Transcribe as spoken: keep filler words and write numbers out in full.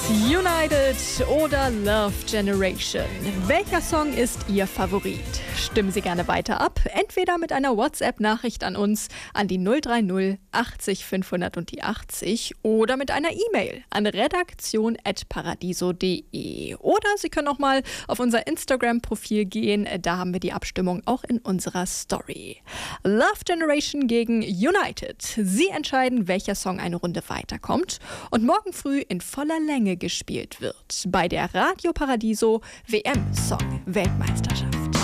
United oder Love Generation. Welcher Song ist Ihr Favorit? Stimmen Sie gerne weiter ab, entweder mit einer WhatsApp-Nachricht an uns an die null drei null achtzig fünfhundert und die achtzig oder mit einer E-Mail an redaktion at paradiso punkt de. Oder Sie können auch mal auf unser Instagram-Profil gehen, da haben wir die Abstimmung auch in unserer Story. Love Generation gegen United. Sie entscheiden, welcher Song eine Runde weiterkommt und morgen früh in voller Länge gespielt wird bei der Radio Paradiso W M-Song-Weltmeisterschaft.